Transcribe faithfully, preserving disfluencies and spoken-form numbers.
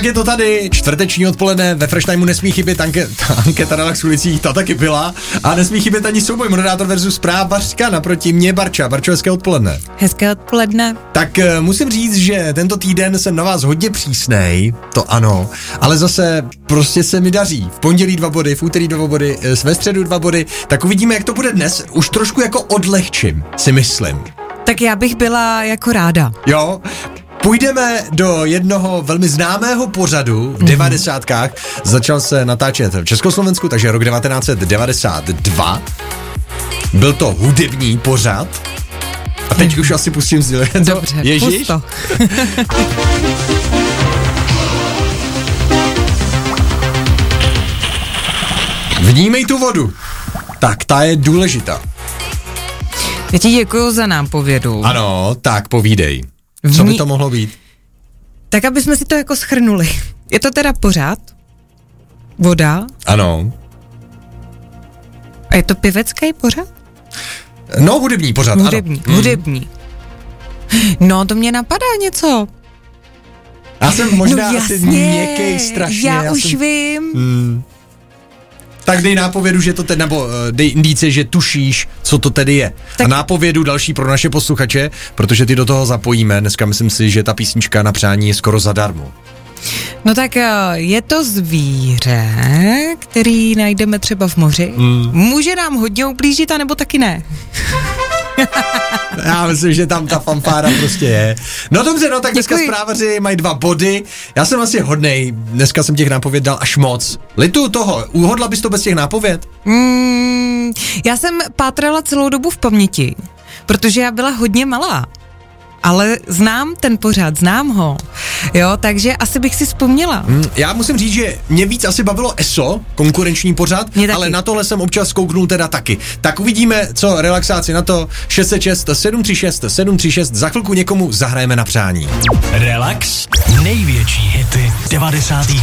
je to tady, čtvrteční odpoledne, ve Fresh Timeu nesmí chybět anke, ta anketa Relax ulicích, ta taky byla, a nesmí chybět ani souboj moderátor versus Právařka, naproti mě Barča. Barčo, hezké odpoledne. Hezké odpoledne. Tak uh, musím říct, že tento týden jsem na vás hodně přísnej, to ano, ale zase prostě se mi daří. V pondělí dva body, v úterý dva body, ve středu dva body, tak uvidíme, jak to bude dnes, už trošku jako odlehčím, si myslím. Tak já bych byla jako ráda. Jo, půjdeme do jednoho velmi známého pořadu v devadesátkách. Začal se natáčet v Československu, takže rok devatenáct set devadesát dva. Byl to hudební pořad. A teď už asi pustím sdělení. Dobře, Ježíš? pust to. Vnímej tu vodu. Tak, ta je důležitá. Já ti děkuju za nápovědu. Ano, tak povídej. Co by to mohlo být? Tak, aby jsme si to jako shrnuli. Je to teda pořád? Voda? Ano. A je to pěvecký pořád? No, hudební pořád, hudební, ano. Hudební. No, to mě napadá něco. Já jsem možná no, asi jasně, měkkej strašně. Já, já už jsem... vím. Hmm. Tak dej nápovědu, že to tedy, nebo dej indice, že tušíš, co to tedy je. Tak... A nápovědu další pro naše posluchače, protože ty do toho zapojíme. Dneska myslím si, že ta písnička na přání je skoro zadarmo. No tak je to zvíře, který najdeme třeba v moři. Mm. Může nám hodně ublížit, anebo taky ne. Já myslím, že tam ta fanfára prostě je. No dobře, no tak dneska zprávaři mají dva body. Já jsem asi hodnej, dneska jsem těch nápověd dal až moc. Litu toho, uhodla bys to bez těch nápověd? Mm, já jsem pátrala celou dobu v paměti, protože já byla hodně malá. Ale znám ten pořád, znám ho, jo, takže asi bych si vzpomněla. Hmm, já musím říct, že mě víc asi bavilo E S O, konkurenční pořád, ale na tohle jsem občas kouknul teda taky. Tak uvidíme, co relaxáci na to. šest set šest sedm tři šest sedm tři šest, za chvilku někomu zahrajeme na přání. Relax, největší hity devadesátých